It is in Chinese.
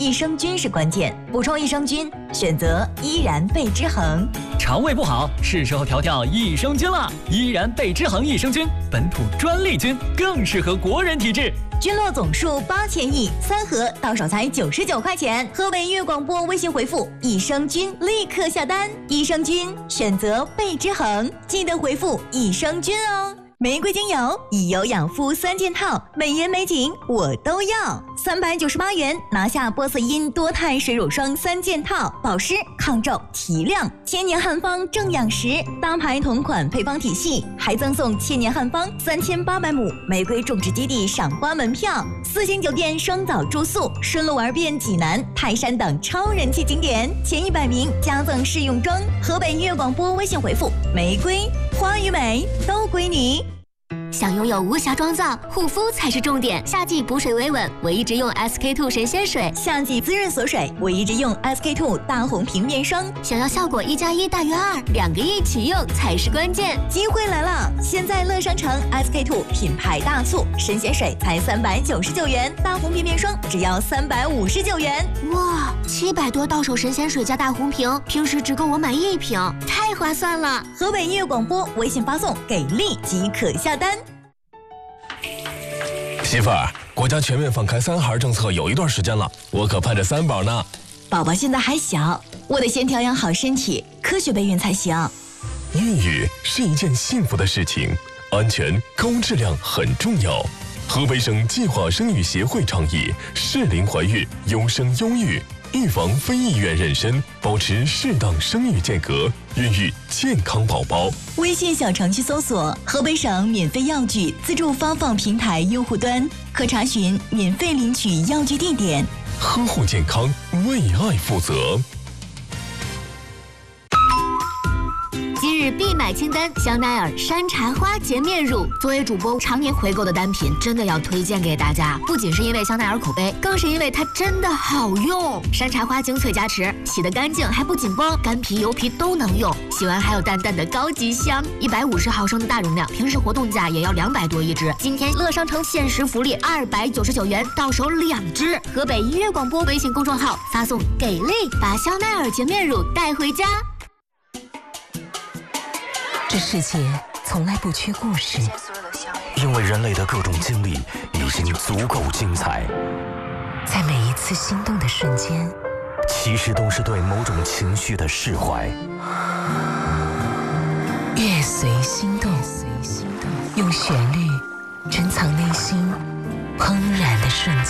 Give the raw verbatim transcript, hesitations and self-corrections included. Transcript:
益生菌是关键。补充益生菌，选择依然贝之恒。 肠胃不好，是时候调调益生菌了。依然贝之恒益生菌，本土专利菌，更适合国人体质。 菌落总数八千亿，三盒到手才九十九块钱。河北音乐广播微信回复益生菌，立刻下单。益生菌选择贝之恒，记得回复益生菌哦。玫瑰精油以油养肤三件套，美颜美景我都要，三百九十八元拿下波色因多肽水乳霜三件套，保湿、抗皱、提亮，千年汉方正养食，大牌同款配方体系，还赠送千年汉方三千八百亩玫瑰种植基地赏花门票，四星酒店双早住宿，顺路玩遍济南、泰山等超人气景点，前一百名加赠试用装。河北音乐广播微信回复玫瑰，花与美都归你。 想拥有无瑕妆造，护肤才是重点。夏季补水维稳，我一直用 S K two 神仙水； 夏季滋润锁水，我一直用 S K two 大红瓶面霜。 想要效果一加一大于二，两个一起用才是关键。 机会来了！现在乐商城 S K two 品牌大促，神仙水才三百九十九元，大红瓶面霜只要三百五十九元。 哇，七百多到手神仙水加大红瓶，平时只够我买一瓶，太划算了！ 河北音乐广播微信发送给力即可下单。 媳妇儿，国家全面放开三孩政策有一段时间了，我可盼着三宝呢。 宝宝现在还小，我得先调养好身体，科学备孕才行。 孕育是一件幸福的事情，安全高质量很重要。河北省计划生育协会倡议适龄怀孕，优生优育，预防非意愿妊娠，保持适当生育间隔，孕育健康宝宝。 微信小程序搜索河北省免费药具自助发放平台用户端，可查询免费领取药具地点。 呵护健康，为爱负责。 今日必买清单：香奈儿山茶花洁面乳。作为主播常年回购的单品，真的要推荐给大家。不仅是因为香奈儿口碑，更是因为它真的好用。山茶花精粹加持，洗得干净还不紧绷，干皮油皮都能用。洗完还有淡淡的高级香。一百五十毫升的大容量，平时活动价也要两百多一支。今天乐商城限时福利，二百九十九元到手两支。河北音乐广播微信公众号发送“给力”，把香奈儿洁面乳带回家。 这世界从来不缺故事， 因为人类的各种经历已经足够精彩。 在每一次心动的瞬间， 其实都是对某种情绪的释怀。 乐随心动，用旋律珍藏内心怦然的瞬间。